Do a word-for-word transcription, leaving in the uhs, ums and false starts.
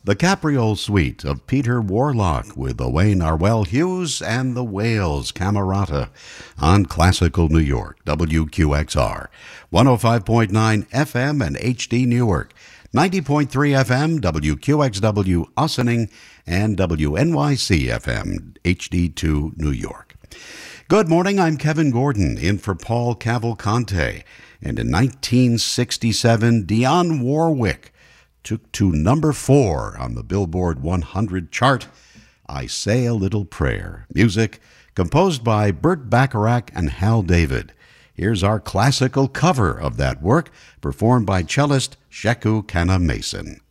The Capriole Suite of Peter Warlock with Owain Arwell Hughes and the Whales Camerata on Classical New York, W Q X R, one oh five point nine F M and H D Newark, ninety point three F M, W Q X W Ossining, and W N Y C F M, H D two New York. Good morning, I'm Kevin Gordon, in for Paul Cavalcante, and in nineteen sixty-seven, Dionne Warwick took to number four on the Billboard one hundred chart, I Say a Little Prayer. Music composed by Burt Bacharach and Hal David. Here's our classical cover of that work, performed by cellist Sheku Kana Mason.